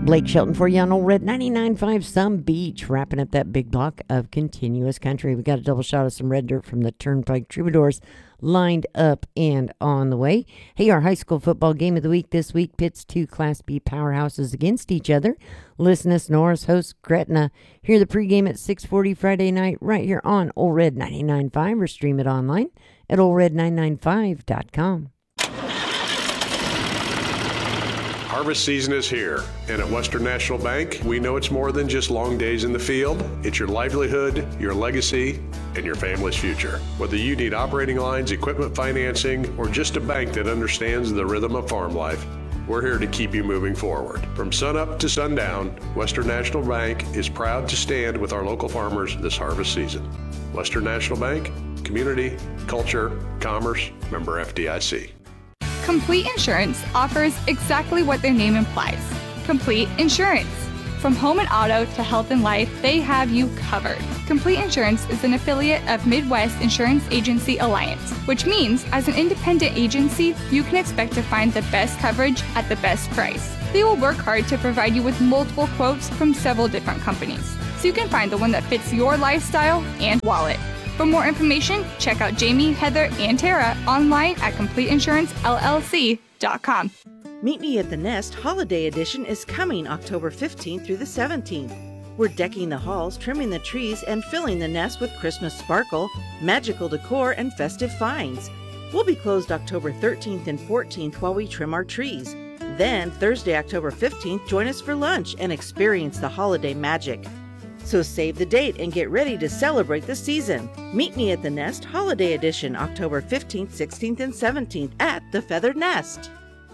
Blake Shelton for you on Old Red 99.5 Some Beach, wrapping up that big block of continuous country. We got a double shot of some red dirt from the Turnpike Troubadours lined up and on the way. Hey, our high school football game of the week this week pits two Class B powerhouses against each other. Lisness Norris hosts Gretna. Hear the pregame at 6:40 Friday night right here on Old Red 99.5 or stream it online at oldred995.com. Harvest season is here, and at Western National Bank, we know it's more than just long days in the field. It's your livelihood, your legacy, and your family's future. Whether you need operating lines, equipment financing, or just a bank that understands the rhythm of farm life, we're here to keep you moving forward. From sunup to sundown, Western National Bank is proud to stand with our local farmers this harvest season. Western National Bank, community, culture, commerce, member FDIC. Complete Insurance offers exactly what their name implies, complete insurance. From home and auto to health and life, they have you covered. Complete Insurance is an affiliate of Midwest Insurance Agency Alliance, which means as an independent agency, you can expect to find the best coverage at the best price. They will work hard to provide you with multiple quotes from several different companies, so you can find the one that fits your lifestyle and wallet. For more information, check out Jamie, Heather, and Tara online at CompleteInsuranceLLC.com. Meet Me at the Nest Holiday Edition is coming October 15th through the 17th. We're decking the halls, trimming the trees, and filling the nest with Christmas sparkle, magical decor, and festive finds. We'll be closed October 13th and 14th while we trim our trees. Then, Thursday, October 15th, join us for lunch and experience the holiday magic. So save the date and get ready to celebrate the season. Meet Me at the Nest Holiday Edition, October 15th, 16th, and 17th at the Feathered Nest.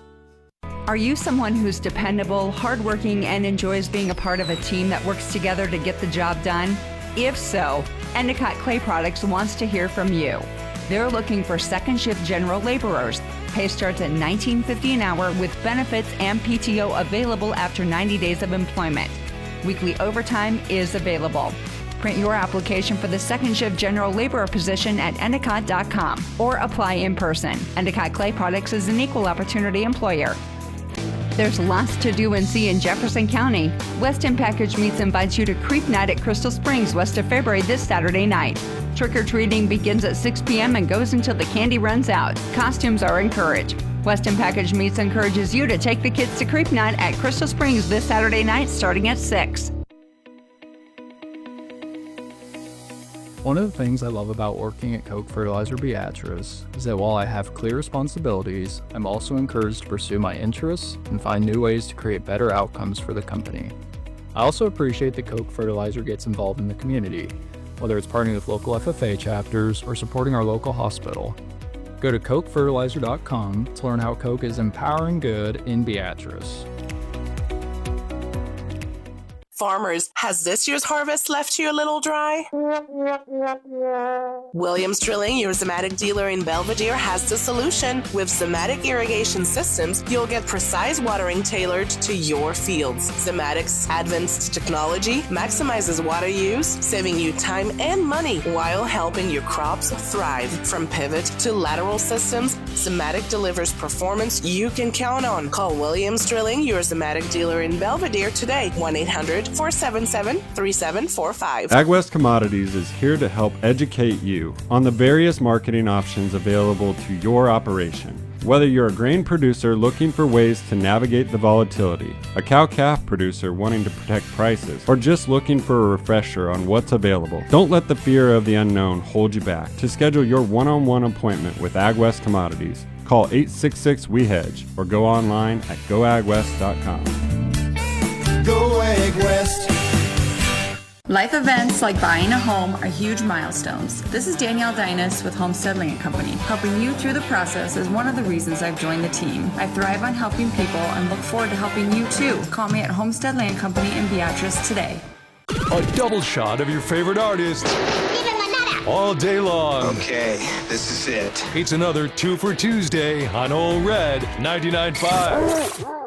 Are you someone who's dependable, hardworking, and enjoys being a part of a team that works together to get the job done? If so, Endicott Clay Products wants to hear from you. They're looking for second shift general laborers. Pay starts at $19.50 an hour with benefits and PTO available after 90 days of employment. Weekly overtime is available. Print your application for the second shift general laborer position at Endicott.com or apply in person. Endicott Clay Products is an equal opportunity employer. There's lots to do and see in Jefferson County. Weston Package Meats invites you to Creep Night at Crystal Springs west of Fairbury this Saturday night. Trick-or-treating begins at 6 p.m. and goes until the candy runs out. Costumes are encouraged. Weston Package Meats encourages you to take the kids to Creep Night at Crystal Springs this Saturday night starting at 6. One of the things I love about working at Koch Fertilizer Beatrice is that while I have clear responsibilities, I'm also encouraged to pursue my interests and find new ways to create better outcomes for the company. I also appreciate that Koch Fertilizer gets involved in the community, whether it's partnering with local FFA chapters or supporting our local hospital. Go to kochfertilizer.com to learn how Koch is empowering good in Beatrice. Farmers, has this year's harvest left you a little dry? Williams Drilling, your Zimmatic dealer in Belvedere, has the solution. With Zimmatic irrigation systems, you'll get precise watering tailored to your fields. Zimmatic's advanced technology maximizes water use, saving you time and money while helping your crops thrive. From pivot to lateral systems, Zimmatic delivers performance you can count on. Call Williams Drilling, your Zimmatic dealer in Belvedere today, 1-800-477-3745. AgWest Commodities is here to help educate you on the various marketing options available to your operation. Whether you're a grain producer looking for ways to navigate the volatility, a cow-calf producer wanting to protect prices, or just looking for a refresher on what's available, don't let the fear of the unknown hold you back. To schedule your one-on-one appointment with AgWest Commodities, call 866-WE-HEDGE or go online at goagwest.com. Go AgWest. Life events like buying a home are huge milestones. This is Danielle Dinas with Homestead Land Company, helping you through the process is one of the reasons I've joined the team. I thrive on helping people and look forward to helping you too. Call me at Homestead Land Company in Beatrice today. A double shot of your favorite artist all day long. Okay, this is it. It's another 2 for Tuesday on Old Red 99.5.